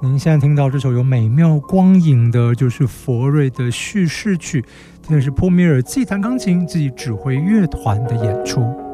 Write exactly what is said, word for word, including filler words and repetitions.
您现在听到这首有美妙光影的，就是佛瑞的叙事曲，听的是波米尔自己弹钢琴、自己指挥乐团的演出。